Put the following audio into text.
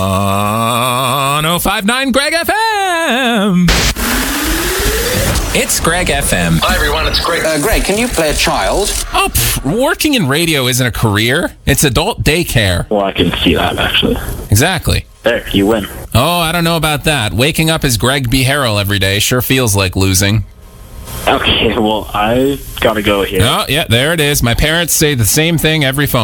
1059 Greg FM. It's Greg FM. Hi, everyone. It's Greg. Greg, can you play a child? Oh, working in radio isn't a career. It's adult daycare. Well, I can see that, actually. Exactly. There, you win. Oh, I don't know about that. Waking up as Greg B. Harrell every day sure feels like losing. Okay, well, I gotta go here. Oh, yeah, there it is. My parents say the same thing every phone